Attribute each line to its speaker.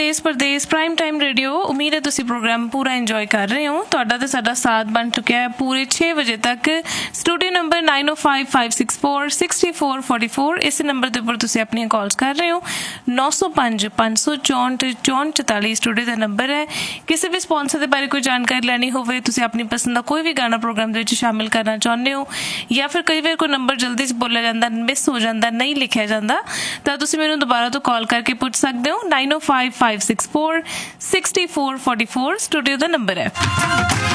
Speaker 1: ਦੇਸ਼ Pradesh prime time radio. ਉਮੀਦ ਹੈ ਤੁਸੀਂ ਪ੍ਰੋਗਰਾਮ ਪੂਰਾ ਇੰਜੋਏ ਕਰ ਰਹੇ ਹੋ। ਤੁਹਾਡਾ ਤੇ ਸਾਡਾ ਸਾਥ ਬਣ ਚੁੱਕਿਆ ਹੈ ਪੂਰੇ 6 ਵਜੇ ਤੱਕ। ਸਟੂਡੀਓ ਨੰਬਰ 9055646444 ਇਸ ਨੰਬਰ ਦੇ ਉੱਪਰ ਤੁਸੀਂ ਆਪਣੀਆਂ ਕਾਲਸ ਕਰ ਰਹੇ ਹੋ। 905-564-6444 ਸਟੂਡੀਓ ਦਾ ਨੰਬਰ ਹੈ। ਕਿਸੇ ਵੀ ਸਪਾਂਸਰ ਦੇ ਬਾਰੇ ਕੋਈ ਜਾਣਕਾਰੀ ਲੈਣੀ ਹੋਵੇ, ਤੁਸੀਂ ਆਪਣੀ ਪਸੰਦ ਦਾ ਕੋਈ ਵੀ ਗਾਣਾ ਪ੍ਰੋਗਰਾਮ ਦੇ ਵਿੱਚ ਸ਼ਾਮਿਲ ਕਰਨਾ ਚਾਹੁੰਦੇ ਹੋ, ਜਾਂ ਫਿਰ ਕਈ ਵਾਰ ਕੋਈ ਨੰਬਰ ਜਲਦੀ 'ਚ ਬੋਲਿਆ ਜਾਂਦਾ, ਮਿਸ ਹੋ ਜਾਂਦਾ, ਨਹੀਂ ਲਿਖਿਆ ਜਾਂਦਾ, ਤਾਂ ਤੁਸੀਂ ਮੈਨੂੰ ਦੁਬਾਰਾ ਤੋਂ ਕਾਲ ਕਰਕੇ ਪੁੱਛ ਸਕਦੇ ਹੋ। 9055646444 ਸਟੂਡੀਓ ਦਾ ਨੰਬਰ ਹੈ।